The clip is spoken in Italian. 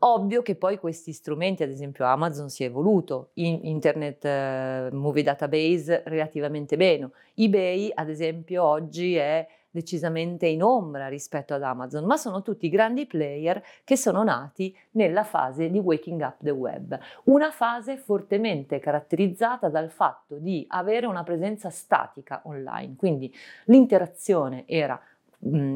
Ovvio che poi questi strumenti, ad esempio Amazon si è evoluto, Internet Movie Database relativamente meno, eBay ad esempio oggi è decisamente in ombra rispetto ad Amazon, ma sono tutti grandi player che sono nati nella fase di waking up the web, una fase fortemente caratterizzata dal fatto di avere una presenza statica online, quindi l'interazione era